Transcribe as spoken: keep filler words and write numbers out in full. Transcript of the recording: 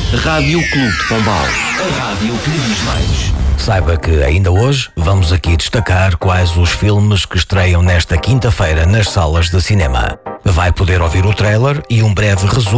Rádio Clube de Pombal. A rádio que diz mais. Saiba que ainda hoje vamos aqui destacar quais os filmes que estreiam nesta quinta-feira nas salas de cinema. Vai poder ouvir o trailer e um breve resumo